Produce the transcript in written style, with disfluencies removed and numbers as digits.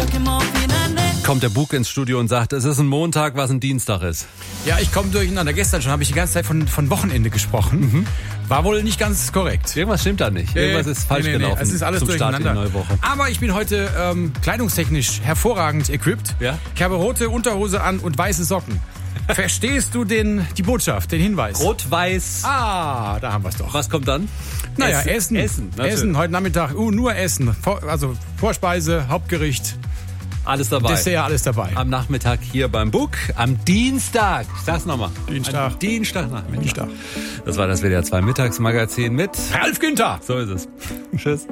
Kommt der Bug ins Studio und sagt, es ist ein Montag, was ein Dienstag ist. Ja, ich komme durcheinander. Gestern schon habe ich die ganze Zeit von Wochenende gesprochen. War wohl nicht ganz korrekt. Irgendwas stimmt da nicht. Irgendwas ist falsch gelaufen. Es ist alles zum Start in die durcheinander. neue Woche. Aber ich bin heute kleidungstechnisch hervorragend equipped. Ja? Ich habe rote Unterhose an und weiße Socken. Verstehst du die Botschaft, den Hinweis? Rot-Weiß. Ah, da haben wir es doch. Was kommt dann? Naja, Essen. Essen, heute Nachmittag. Nur Essen. Also Vorspeise, Hauptgericht, alles dabei. Dessert, alles dabei. Am Nachmittag hier beim Bug. Am Dienstag. Ich sag's nochmal. Dienstag. Am Dienstagnachmittag. Dienstag. Das war das WDR 2 Mittagsmagazin mit Ralf Günther. So ist es. Tschüss.